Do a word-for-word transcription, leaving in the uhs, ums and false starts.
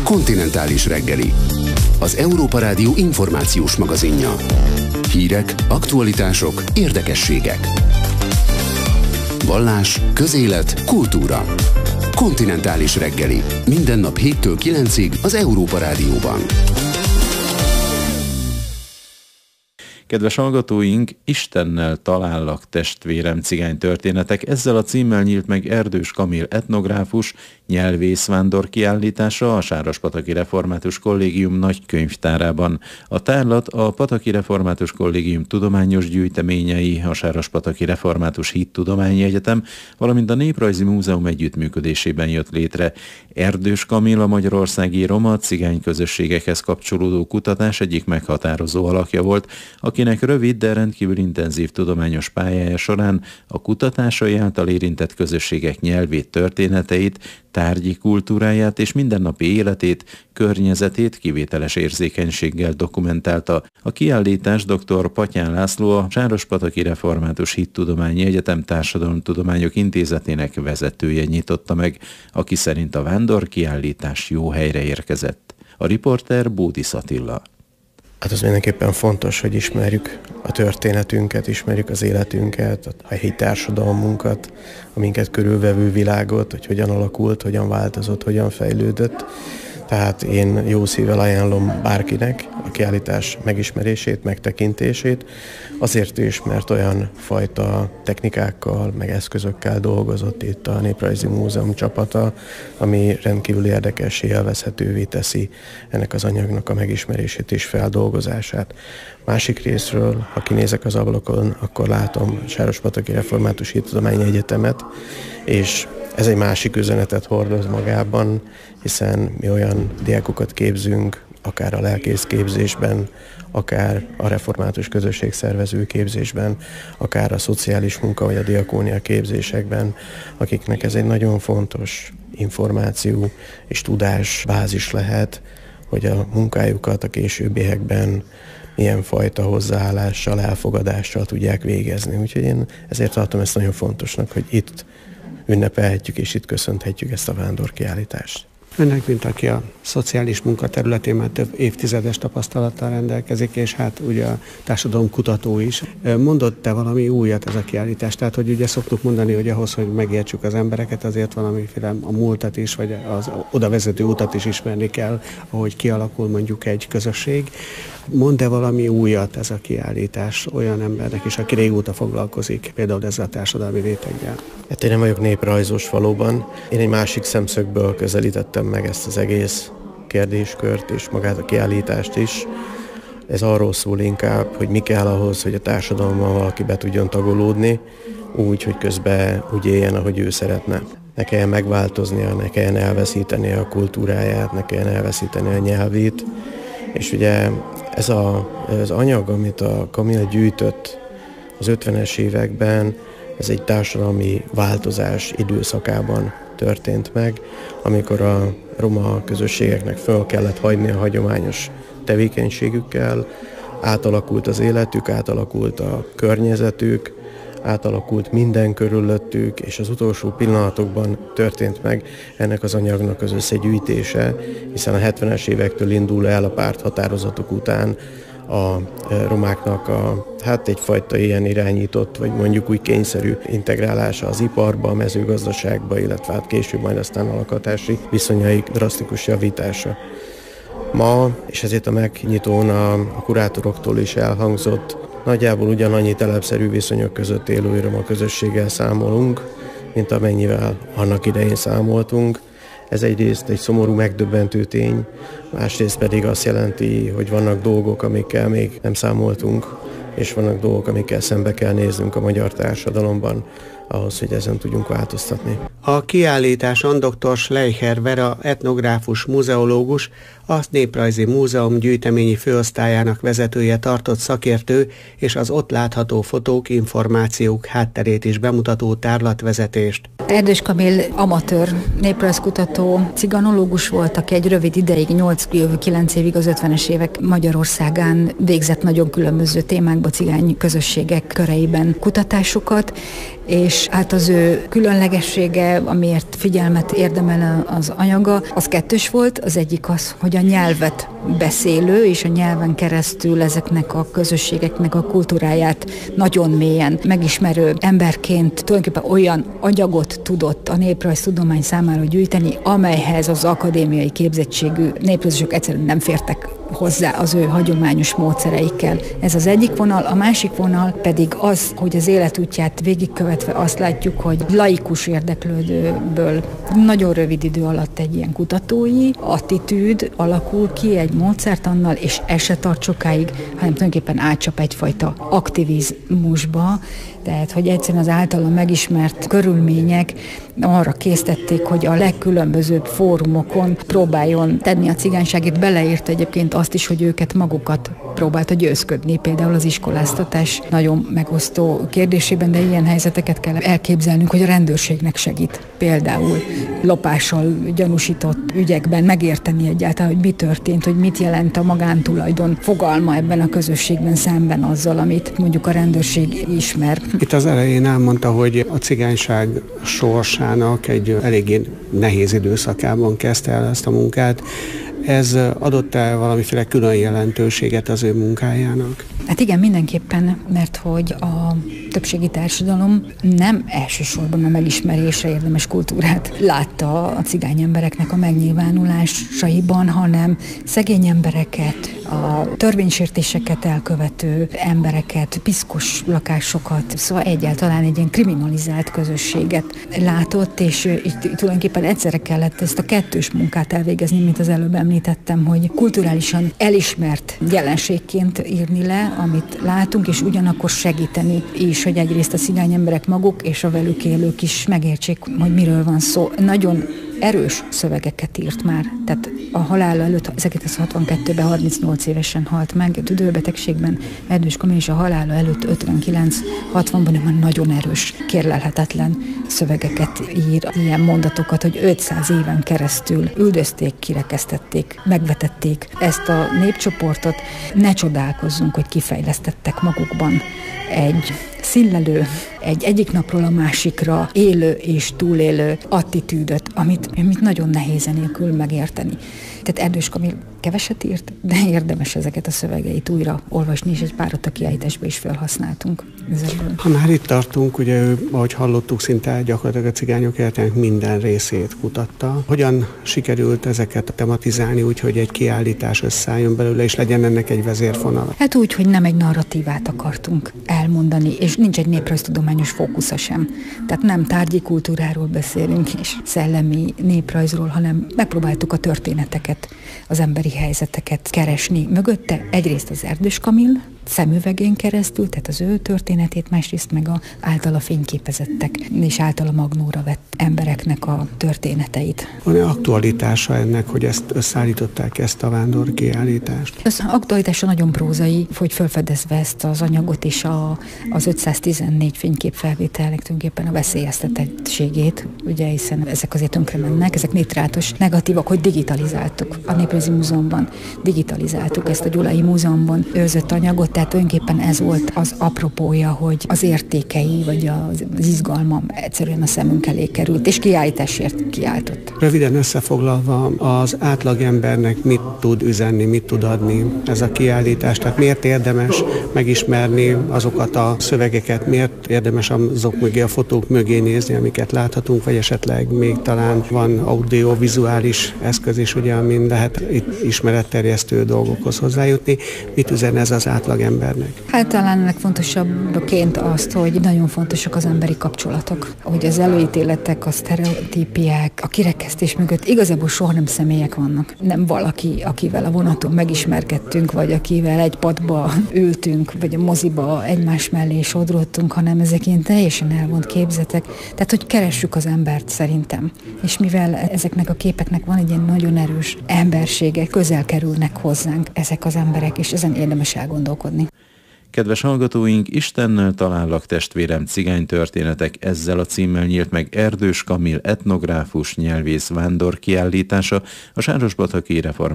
Kontinentális reggeli. Az Európa Rádió információs magazinja. Hírek, aktualitások, érdekességek. Vallás, közélet, kultúra. Kontinentális reggeli. Minden nap héttől kilencig az Európa Rádióban. Kedves hallgatóink, Istennel talállak, testvérem cigánytörténetek. Ezzel a címmel nyílt meg Erdős Kamil etnográfus nyelvészvándor kiállítása a Sárospataki Református Kollégium nagykönyvtárában. A tárlat a Pataki Református Kollégium tudományos gyűjteményei, a Sárospataki Református Hittudományi Egyetem, valamint a Néprajzi Múzeum együttműködésében jött létre. Erdős Kamil a magyarországi roma cigány közösségekhez kapcsolódó kutatás egyik meghatározó alakja volt, akinek rövid, de rendkívül intenzív tudományos pályája során a kutatásai által érintett közösségek nyelvét, történeteit, tárgyi kultúráját és mindennapi életét, környezetét kivételes érzékenységgel dokumentálta. A kiállítás dr. Patyán László, a Sárospataki Református Hittudományi Egyetem Társadalomtudományok Intézetének vezetője nyitotta meg, aki szerint a vándor kiállítás jó helyre érkezett. A riporter Bódis Attila. Hát az mindenképpen fontos, hogy ismerjük a történetünket, ismerjük az életünket, a helyi társadalmunkat, a minket körülvevő világot, hogy hogyan alakult, hogyan változott, hogyan fejlődött. Tehát én jó szívvel ajánlom bárkinek a kiállítás megismerését, megtekintését, azért is, mert olyan fajta technikákkal, meg eszközökkel dolgozott itt a Néprajzi Múzeum csapata, ami rendkívül érdekes, élvezhetővé teszi ennek az anyagnak a megismerését és feldolgozását. Másik részről, ha kinézek az ablakon, akkor látom a Sárospataki Református Hittudományi Egyetemet, és ez egy másik üzenetet hordoz magában, hiszen mi olyan diákokat képzünk, akár a lelkész képzésben, akár a református közösségszervező képzésben, akár a szociális munka vagy a diakónia képzésekben, akiknek ez egy nagyon fontos információ és tudásbázis lehet, hogy a munkájukat a későbbiekben milyen fajta hozzáállással, elfogadással tudják végezni. Úgyhogy én ezért tartom ezt nagyon fontosnak, hogy itt ünnepelhetjük és itt köszönhetjük ezt a vándorkiállítást. Önnek, mint aki a szociális munka területén már több évtizedes tapasztalattal rendelkezik, és hát ugye a társadalomkutató is. Mondott-e valami újat ez a kiállítás? Tehát, hogy ugye szoktuk mondani, hogy ahhoz, hogy megértsük az embereket, azért valamiféle a múltat is, vagy az oda vezető utat is ismerni kell, ahogy kialakul mondjuk egy közösség. Mond-e valami újat ez a kiállítás olyan embernek is, aki régóta foglalkozik, például ezzel a társadalmi réteggel? Hát én nem vagyok néprajzos valóban. Én egy másik szemszögből közelítettem meg ezt az egész kérdéskört és magát a kiállítást is. Ez arról szól inkább, hogy mi kell ahhoz, hogy a társadalomban valaki be tudjon tagolódni, úgy, hogy közben úgy éljen, ahogy ő szeretne. Ne kelljen megváltoznia, ne kelljen elveszíteni a kultúráját, ne kelljen elveszíteni a nyelvét. És ugye ez a, az anyag, amit a Kamil gyűjtött az ötvenes években, ez egy társadalmi változás időszakában történt meg, amikor a roma közösségeknek föl kellett hagyni a hagyományos tevékenységükkel, átalakult az életük, átalakult a környezetük, átalakult minden körülöttük, és az utolsó pillanatokban történt meg ennek az anyagnak az összegyűjtése, hiszen a hetvenes évektől indul el a párthatározatok után a romáknak a, hát egyfajta ilyen irányított, vagy mondjuk úgy kényszerű integrálása az iparba, a mezőgazdaságba, illetve hát később majd aztán a lakhatási viszonyaik drasztikus javítása. Ma, és ezért a megnyitón a, a kurátoroktól is elhangzott, nagyjából ugyanannyi telepszerű viszonyok között élő roma közösséggel számolunk, mint amennyivel annak idején számoltunk. Ez egyrészt egy szomorú, megdöbbentő tény, másrészt pedig azt jelenti, hogy vannak dolgok, amikkel még nem számoltunk, és vannak dolgok, amikkel szembe kell néznünk a magyar társadalomban, ahhoz, hogy ezen tudjunk változtatni. A kiállításon dr. Schleicher Vera etnográfus, muzeológus, a Néprajzi Múzeum gyűjteményi főosztályának vezetője tartott szakértő, és az ott látható fotók, információk hátterét is bemutató tárlatvezetést. Erdős Kamil amatőr néprajzkutató, ciganológus volt, aki egy rövid ideig, nyolc-kilenc évig az ötvenes évek Magyarországán végzett nagyon különböző témákba, cigány közösségek köreiben kutatásokat. és hát az ő különlegessége, amiért figyelmet érdemel az anyaga, az kettős volt. Az egyik az, hogy a nyelvet beszélő, és a nyelven keresztül ezeknek a közösségeknek a kultúráját nagyon mélyen megismerő emberként tulajdonképpen olyan anyagot tudott a néprajztudomány számára gyűjteni, amelyhez az akadémiai képzettségű néprajzosok egyszerűen nem fértek hozzá az ő hagyományos módszereikkel. Ez az egyik vonal, a másik vonal pedig az, hogy az életútját végigkövetve azt látjuk, hogy laikus érdeklődőből nagyon rövid idő alatt egy ilyen kutatói attitűd alakul ki egy módszertannal, és ez se tart sokáig, hanem tulajdonképpen átcsap egyfajta aktivizmusba, tehát, hogy egyszerűen az általa megismert körülmények arra késztették, hogy a legkülönbözőbb fórumokon próbáljon tenni a cigányságért, beleért egyébként azt is, hogy őket magukat próbálta győzködni, például az iskoláztatás nagyon megosztó kérdésében, de ilyen helyzeteket kell elképzelnünk, hogy a rendőrségnek segít például lopással gyanúsított ügyekben megérteni egyáltalán, hogy mi történt, hogy mit jelent a magántulajdon fogalma ebben a közösségben szemben azzal, amit mondjuk a rendőrség ismer. Itt az elején elmondta, hogy a cigányság sorsának egy eléggé nehéz időszakában kezdte el ezt a munkát. Ez adott-e valamiféle külön jelentőséget az ő munkájának? Hát igen, mindenképpen, mert hogy a többségi társadalom nem elsősorban a megismerésre érdemes kultúrát látta a cigány embereknek a megnyilvánulásaiban, hanem szegény embereket, a törvénysértéseket elkövető embereket, piszkos lakásokat, szóval egyáltalán egy ilyen kriminalizált közösséget látott, és itt tulajdonképpen egyszerre kellett ezt a kettős munkát elvégezni, mint az előbb említettem, hogy kulturálisan elismert jelenségként írni le, amit látunk, és ugyanakkor segíteni is, hogy egyrészt a cigány emberek maguk és a velük élők is megértsék, hogy miről van szó. Nagyon erős szövegeket írt már. Tehát a halála előtt ezerkilencszázhatvankettőben harmincnyolc évesen halt meg, tüdőbetegségben Erdős Kamil, és a halála előtt ötvenkilenc hatvanban már nagyon erős, kérlelhetetlen szövegeket ír, ilyen mondatokat, hogy ötszáz éven keresztül üldözték, kirekesztették, megvetették ezt a népcsoportot. Ne csodálkozzunk, hogy kifejlesztettek magukban egy színlelő, egy egyik napról a másikra élő és túlélő attitűdöt, amit, amit nagyon nehéz nélkül megérteni. Tehát Erdős Kamil keveset írt, de érdemes ezeket a szövegeit újra olvasni, és egy párat a kiállításban is felhasználtunk ezekből. Ha már itt tartunk, ugye ő, ahogy hallottuk, szinte gyakorlatilag a cigányok életének minden részét kutatta. Hogyan sikerült ezeket tematizálni úgy, hogy egy kiállítás összeálljon belőle, és legyen ennek egy vezérfonala? Hát úgy, hogy nem egy narratívát akartunk elmondani, és nincs egy néprajztudományos fókusza sem. Tehát nem tárgyi kultúráról beszélünk, és szellemi néprajzról, hanem megpróbáltuk a történeteket, az emberi helyzeteket keresni. Mögötte egyrészt az Erdős Kamil szemüvegén keresztül, tehát az ő történetét, másrészt meg a általa fényképezettek és általa magnóra vett embereknek a történeteit. Van-e aktualitása ennek, hogy ezt összeállították, ezt a vándorkiállítást? Az aktualitása nagyon prózai, hogy felfedezve ezt az anyagot és a, az ötszáztizennégy fényképfelvételnek tulajdonképpen a veszélyeztetettségét, ugye, hiszen ezek azért tönkre mennek, ezek nitrátos negatívak, hogy digitalizáltuk a Néprajzi Múzeumban, digitalizáltuk ezt a Gyulai Múzeumban őrzött anyagot, tehát tulajdonképpen ez volt az apropója, hogy az értékei, vagy az, az izgalma egyszerűen a szemünk elé került, és kiállításért kiáltott. Röviden összefoglalva, az átlagembernek mit tud üzenni, mit tud adni ez a kiállítás? Tehát miért érdemes megismerni azokat a szövegeket, miért érdemes azok mögé, a fotók mögé nézni, amiket láthatunk, vagy esetleg még talán van audiovizuális eszköz is, ugye, amin lehet itt ismeretterjesztő dolgokhoz hozzájutni. Mit üzen ez az átlagembernek? Hát talán legfontosabbként azt, hogy nagyon fontosak az emberi kapcsolatok. Hogy az előítéletek, a sztereotípiák, a kirekesztés mögött igazából soha nem személyek vannak. Nem valaki, akivel a vonaton megismerkedtünk, vagy akivel egy padba ültünk, vagy a moziba egymás mellé sodródtunk, hanem ezek ilyen teljesen elvont képzetek. Tehát, hogy keressük az embert szerintem. És mivel ezeknek a képeknek van egy ilyen nagyon erős embersége, közel kerülnek hozzánk ezek az emberek, és ezen érdemes elgondolkodni. Kedves hallgatóink, Istennel talállak testvérem cigánytörténetek, ezzel a címmel nyílt meg Erdős Kamil etnográfus nyelvész vándorkiállítása a Sárosbataki Református